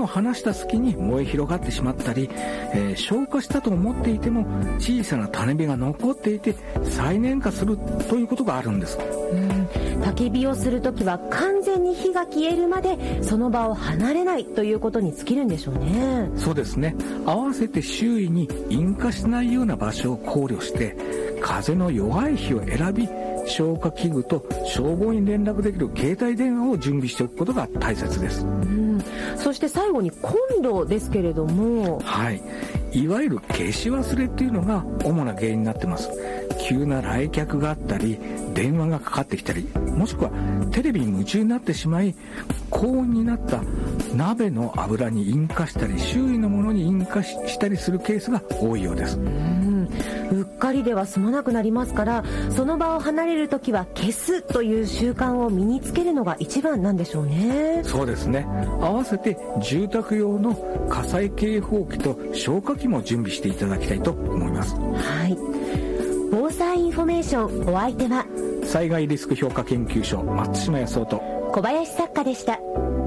を離した隙に燃え広がってしまったり、消火したと思っていても小さな種火が残っていて再燃化するということがあるんです。 焚き火をするときは完全に火が消えるまでその場を離れないということに尽きるんでしょうね。 そうですね。合わせて周囲に引火しないような場所を考慮して風の弱い日を選び、消火器具と消防に連絡できる携帯電話を準備しておくことが大切です。 そして最後にコンロですけれども、 いわゆる消し忘れっていうのが主な原因になってます。急な来客があったり電話がかかってきたり、もしくはテレビに夢中になってしまい高温になった鍋の油に引火したり周囲のものに引火したりするケースが多いようです。 うっかりでは済まなくなりますから、その場を離れるときは消すという習慣を身につけるのが一番なんでしょうね。 そうですね。合わせて住宅用の火災警報器と消火器も準備していただきたいと思います。 防災インフォメーション、お相手は災害リスク評価研究所松島康夫と小林作家でした。